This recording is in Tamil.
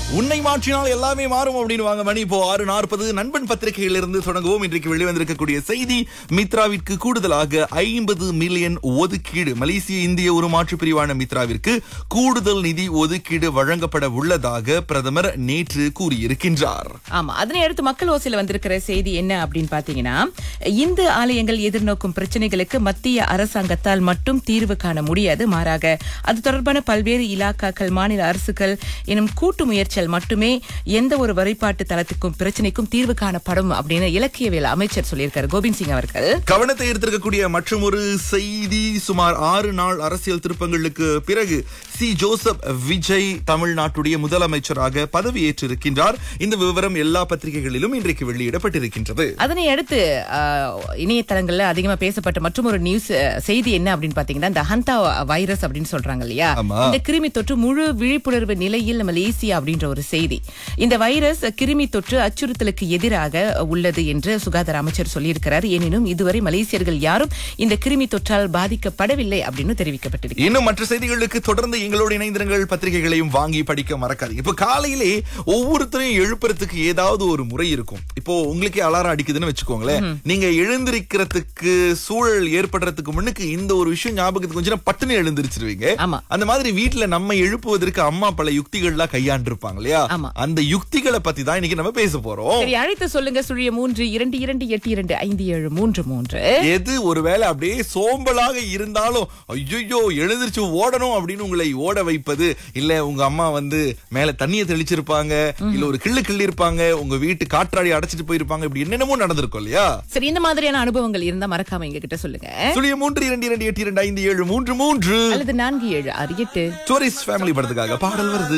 உன்னை மாற்றினால் எல்லாமே மாறும் அப்படின்னு வாங்க மணி இப்போ 6:40 நண்பன் பத்திரிகையிலிருந்து தொடங்குவோம். இன்றைக்கு வெளிவந்திருக்கக்கூடிய செய்தி, மித்ராவிற்கு கூடுதலாக 50 மில்லியன் ஒதுக்கீடு. மலேசிய இந்திய உருமாற்று பிரிவான மித்ராவிற்கு கூடுதல் நிதி ஒதுக்கீடு வழங்கப்பட உள்ளதாக பிரதமர் நேற்று கூறியிருக்கின்றார். ஆமா, அதனை அடுத்து மக்கள் ஓசையில வந்திருக்கிற செய்தி என்ன அப்படின்னு பாத்தீங்கன்னா, இந்து ஆலயங்கள் எதிர்நோக்கும் பிரச்சனைகளுக்கு மத்திய அரசாங்கத்தால் மட்டும் தீர்வு காண முடியாது, மாறாக அது தொடர்பான பல்வேறு இலாக்காக்கள், மாநில அரசுகள் எனும் கூட்டு முயற்சியால் மட்டுமே எந்த ஒரு வழிபாட்டு தளத்துக்கும் பிரச்சனைக்கும் தீர்வு காணப்படும் அப்படின்னு இலக்கியவியல் அமைச்சர் சொல்லியிருக்காரு கோபிந்த் சிங் அவர்கள். கவனத்தை ஈர்த்திருக்கக்கூடிய மற்றும் ஒரு செய்தி, சுமார் 6 நாள் அரசியல் திருப்பங்களுக்கு பிறகு சி ஜோசப் விஜய் தமிழ்நாட்டுடைய முதலமைச்சராக பதவியேற்றிருக்கின்றார். இந்த விவரம் எல்லா பத்திரிகைகளிலும் இன்றைக்கு வெளியிடப்பட்டிருக்கின்றது. அதனை அடுத்து இணையதளங்கள்ல அதிகமா பேசப்பட்ட மற்றும் ஒரு நியூஸ் செய்தி என்ன அப்படின்னு பாத்தீங்கன்னா, இந்த ஹந்தா வைரஸ் அப்படின்னு சொல்றாங்க இல்லையா, இந்த கிருமி தொற்று முழு விழிப்புணர்வு நிலையில் மலேசியா அப்படின்ற ஒரு செய்தி. இந்த வைரஸ் கிருமி தொற்று அச்சுறுத்தலுக்கு எதிராக உள்ளது என்று சுகாதார அமைச்சர் சொல்லியிருக்கிறார். எனினும் இதுவரை மலேசியர்கள் யாரும் இந்த கிருமி தொற்றால் பாதிக்கப்படவில்லை அப்படின்னு தெரிவிக்கப்பட்டிருக்கு. இன்னும் மற்ற செய்திகளுக்கு தொடர்ந்து எங்களோட இணைந்திருங்கள். பத்திரிகைகளையும் வாங்கி படிக்க மறக்காதீங்க. இப்ப காலையிலே ஒவ்வொருத்தரையும் எழுப்புறதுக்கு ஏதாவது ஒரு முறை இருக்கும். இப்போ உங்களுக்கே அலாரம் அடிக்குதுன்னு வச்சுக்கோங்களேன், நீங்க எழுந்திருக்கிறதுக்கு சூழல் ஏற்படுறதுக்கு முன்னுக்கு இந்த ஒரு விஷயம் ஞாபகத்துக்கு கொஞ்சம் பட்டுன்னு எழுந்திருச்சிருவீங்க. அந்த மாதிரி வீட்டுல நம்ம எழுப்புவதற்கு அம்மா பல யுக்திகள்லாம் கையாண்டு இருப்பாங்க இல்லையா, அந்த யுக்திகளை பத்தி தான் இன்னைக்கு நம்ம பேச போறோம். சரி, அழைத்து சொல்லுங்க. 0322828333. எது ஒருவேளை அப்படியே சோம்பலாக இருந்தாலும் ஐயோ எழுந்திருச்சு ஓடணும் அப்படின்னு உங்களை ஓட வைப்பது, இல்ல உங்க அம்மா மேல தண்ணியை தெளிச்சிருப்பாங்க, இல்ல ஒரு கிள்ளி இருப்பாங்க, உங்க வீட்டு காற்றாடி அடைச்சிட்டு போயிருப்பாங்க, இப்படி என்னென்னமோ நடந்திருக்கும் இல்லையா. சரி, இந்த மாதிரியான அனுபவங்கள் இருந்தா மறக்காம எங்க கிட்ட சொல்லுங்க. 0322828333 அல்லது 4768. டூரிஸ்ட் ஃபேமிலி படத்துக்காக பாடல் வருது.